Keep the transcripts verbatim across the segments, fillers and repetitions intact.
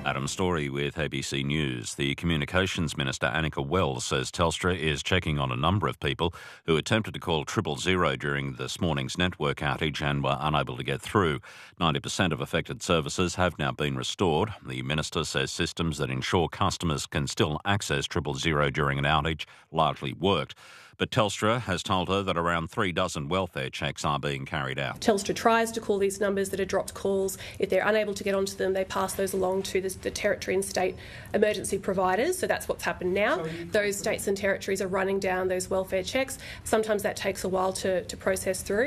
Adam Story with A B C News. The Communications Minister, Annika Wells, says Telstra is checking on a number of people who attempted to call triple zero during this morning's network outage and were unable to get through. ninety percent of affected services have now been restored. The minister says systems that ensure customers can still access triple zero during an outage largely worked. But Telstra has told her that around three dozen welfare checks are being carried out. Telstra tries to call these numbers that are dropped calls. If they're unable to get onto them, they pass those along to the, the territory and state emergency providers. So that's what's happened now. Those states and territories are running down those welfare checks. Sometimes that takes a while to, to process through.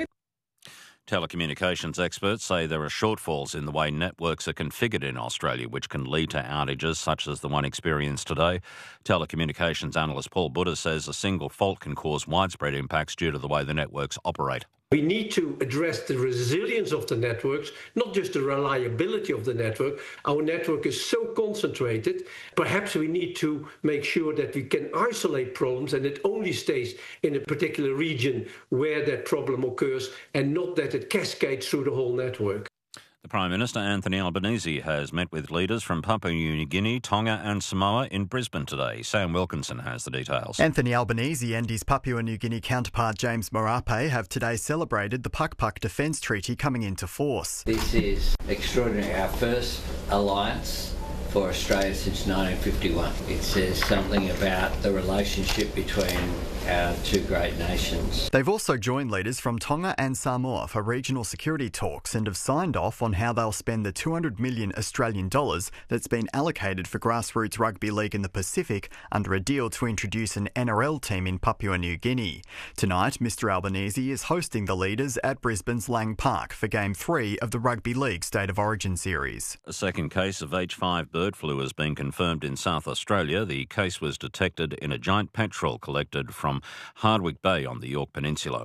Telecommunications experts say there are shortfalls in the way networks are configured in Australia, which can lead to outages such as the one experienced today. Telecommunications analyst Paul Buddha says a single fault can cause widespread impacts due to the way the networks operate. We need to address the resilience of the networks, not just the reliability of the network. Our network is so concentrated. Perhaps we need to make sure that we can isolate problems and it only stays in a particular region where that problem occurs and not that it cascades through the whole network. The Prime Minister, Anthony Albanese, has met with leaders from Papua New Guinea, Tonga and Samoa in Brisbane today. Sam Wilkinson has the details. Anthony Albanese and his Papua New Guinea counterpart James Marape have today celebrated the Puck Puck Defence Treaty coming into force. This is extraordinary, our first alliance for Australia since nineteen fifty-one. It says something about the relationship between our two great nations. They've also joined leaders from Tonga and Samoa for regional security talks and have signed off on how they'll spend the two hundred million Australian dollars that's been allocated for grassroots rugby league in the Pacific under a deal to introduce an N R L team in Papua New Guinea. Tonight, Mr Albanese is hosting the leaders at Brisbane's Lang Park for Game three of the Rugby League State of Origin series. A second case of H five bird flu has been confirmed in South Australia. The case was detected in a giant petrel collected from Hardwick Bay on the Yorke Peninsula.